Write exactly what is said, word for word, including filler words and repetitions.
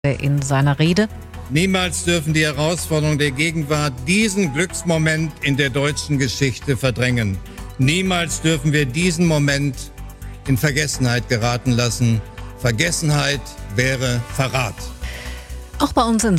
in seiner Rede. Niemals dürfen die Herausforderungen der Gegenwart diesen Glücksmoment in der deutschen Geschichte verdrängen. Niemals dürfen wir diesen Moment in Vergessenheit geraten lassen. Vergessenheit wäre Verrat. Auch bei uns in